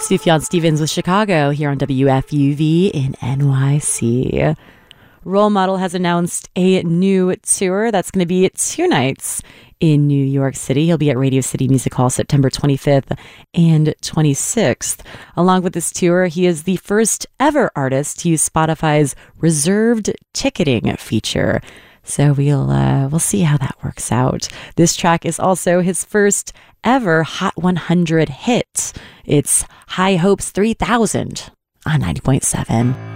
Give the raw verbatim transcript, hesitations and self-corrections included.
Sufjan Stevens with Chicago here on W F U V in N Y C. Role Model has announced a new tour that's going to be two nights in New York City. He'll be at Radio City Music Hall September twenty-fifth and twenty-sixth. Along with this tour, he is the first ever artist to use Spotify's reserved ticketing feature. So we'll uh, we'll see how that works out. This track is also his first ever Hot one hundred hit. It's High Hopes three thousand on ninety point seven.